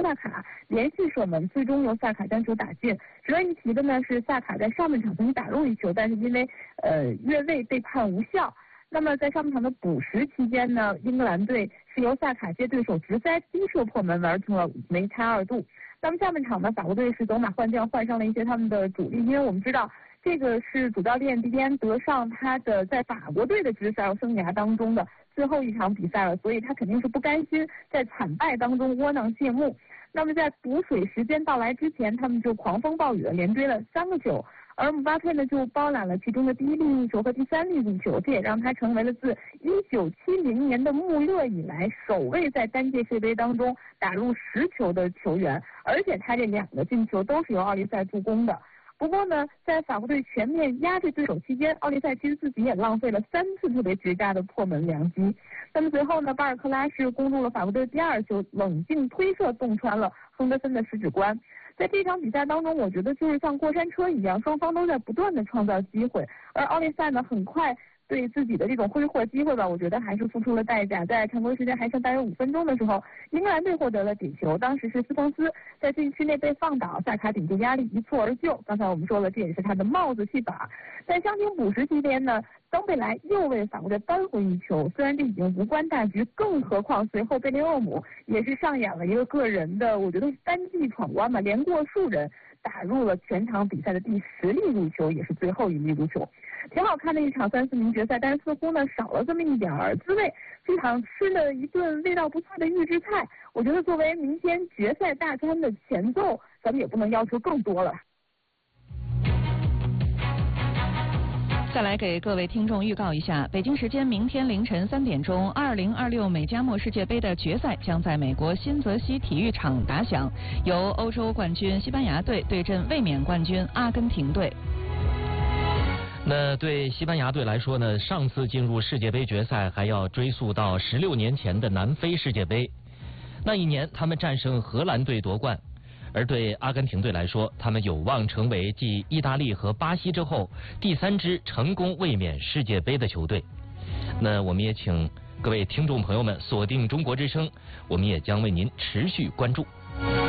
萨卡连续射门，最终由萨卡将球打进。值得一提的呢是萨卡在上半场曾经打入一球，但是因为越位被判无效。那么在上半场的补时期间呢，英格兰队是由萨卡接对手直塞逼射破门，完成了梅开2度。那么下半场呢，法国队是走马换将，换上了一些他们的主力，因为我们知道这个是主教练迪迪安德尚他的在法国队的执教生涯当中的最后一场比赛了，所以他肯定是不甘心在惨败当中窝囊谢幕。那么在补水时间到来之前，他们就狂风暴雨的连追了3个球，而姆巴佩呢就包揽了其中的第1粒入球和第3粒入球，这也让他成为了自1970年的穆勒以来首位在单届世界杯当中打入10球的球员，而且他这2个进球都是由奥利赛助攻的。不过呢，在法国队全面压制对手期间，奥利赛其实自己也浪费了3次特别绝佳的破门良机。那么随后呢，巴尔克拉是攻入了法国队第2球，冷静推射洞穿了亨德森的十指关。在这场比赛当中，我觉得就是像过山车一样，双方都在不断的创造机会，而奥利赛呢，很快对自己的这种挥霍机会吧，我觉得还是付出了代价。在常规时间还剩大约5分钟的时候，英格兰队获得了点球，当时是斯彭斯在禁区内被放倒，萨卡顶住压力一蹴而就。刚才我们说了，这也是他的帽子戏法。在伤停补时期间呢，登贝莱又为法国队扳回一球，虽然这已经无关大局，更何况随后贝林厄姆也是上演了一个个人的，我觉得是单骑闯关吧，连过数人打入了全场比赛的第10粒入球，也是最后1粒入球。挺好看的一场3-4名决赛，但是似乎呢少了这么一点滋味。这场吃了一顿味道不错的预制菜，我觉得作为明天决赛大餐的前奏，咱们也不能要求更多了。 再来给各位听众预告一下，北京时间明天凌晨3点钟，2026美加墨世界杯的决赛将在美国新泽西体育场打响，由欧洲冠军西班牙队对阵卫冕冠军阿根廷队。 那对西班牙队来说呢，上次进入世界杯决赛还要追溯到16年前的南非世界杯，那一年他们战胜荷兰队夺冠。而对阿根廷队来说，他们有望成为继意大利和巴西之后第3支成功卫冕世界杯的球队。那我们也请各位听众朋友们锁定中国之声，我们也将为您持续关注。